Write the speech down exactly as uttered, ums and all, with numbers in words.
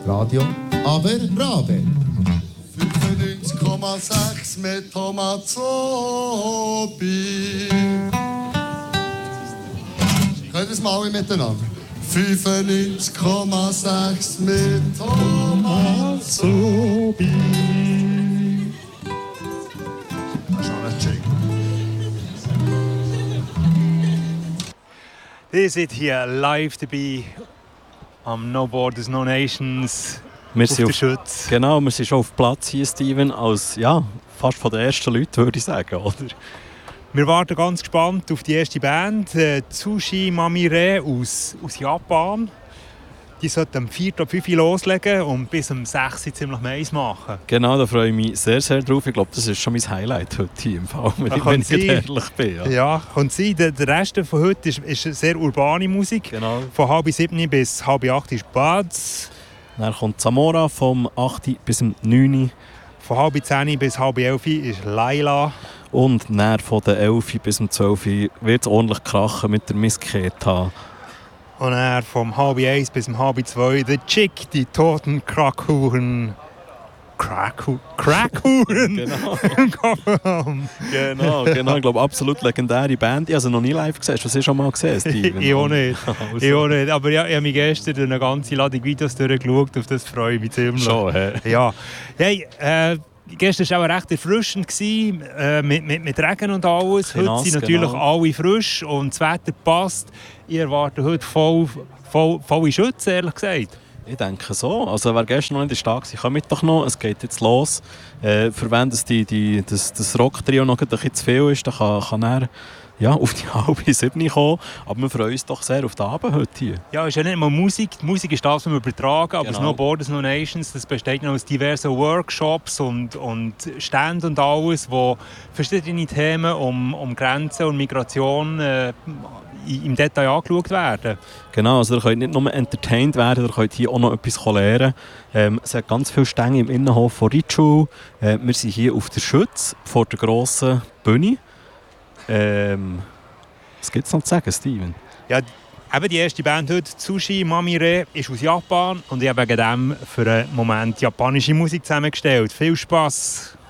Radio Aber Rabe. fünfundneunzig Komma sechs mit Thomas Zobi. Können wir es mal alle miteinander? fünfundneunzig Komma sechs mit Thomas Zobi. Schon ein Check. Ihr seid hier live dabei am No Borders, No Nations wir auf sind der auf, Schütz. Genau, wir sind schon auf Platz hier, Steven, als ja, fast von den ersten Leuten, würde ich sagen, oder? Wir warten ganz gespannt auf die erste Band, äh, Tsushi Mamire aus, aus Japan. Die sollten am vier oder fünf loslegen und bis um sechs ziemlich Mais machen. Genau, da freue ich mich sehr, sehr drauf. Ich glaube, das ist schon mein Highlight heute hier im Fall, wenn, Da ich, wenn kann ich sein. ehrlich bin. Ja. Ja, und sie, der, der Rest von heute ist, ist sehr urbane Musik. Genau. Von halb sieben bis halb acht ist Bads. Dann kommt Zamora vom acht bis neun. Von halb zehn bis halb elf ist Laila. Und dann von den elf bis zwölf wird es ordentlich krachen mit der Miss Keta. Und dann vom halb eins bis um halb zwei der Chick, die toten Krakuchen. Kraku Krakuchen? Genau. Genau. genau, genau. Ich glaube, absolut legendäre Band. Ich habe sie noch nie live gesehen. Hast du sie schon mal gesehen, Steven? Ich auch nicht. Also. Ich auch nicht. Aber ja, ich habe mich gestern durch eine ganze Ladung Videos durchgeschaut. Auf das freue ich mich ziemlich. Schon, hä? Ja. Hey, äh, gestern war es auch recht erfrischend, gewesen, äh, mit, mit, mit Regen und alles. Heute Nass, sind natürlich genau. alle frisch und das Wetter passt. Ich erwarte heute voll, voll, volle Schütze, ehrlich gesagt. Ich denke so. Also wer gestern noch nicht ist da war, kommt doch noch. Es geht jetzt los. Äh, für wenn das, die, die, das, das Rock-Trio noch ein bisschen zu viel ist, dann kann, kann er ja, auf die halbe sieben kommen. Aber wir freuen uns doch sehr auf den Abend heute hier. Ja, es ist ja nicht mal Musik. Die Musik ist das, was wir übertragen. Aber Genau. das No Borders, No Nations, das besteht noch aus diversen Workshops und, und Ständen und alles, wo verschiedene Themen um, um Grenzen und Migration äh, im Detail angeschaut werden. Genau, also ihr könnt nicht nur entertained werden, ihr könnt hier auch noch etwas lernen. Ähm, es hat ganz viele Stänge im Innenhof von Ritschu. Äh, wir sind hier auf der Schütz vor der grossen Bühne. Ähm, was gibt es noch zu sagen, Steven? Ja, eben die erste Band heute, Tsushi Mamire, ist aus Japan und ich habe wegen dem für einen Moment japanische Musik zusammengestellt. Viel Spass!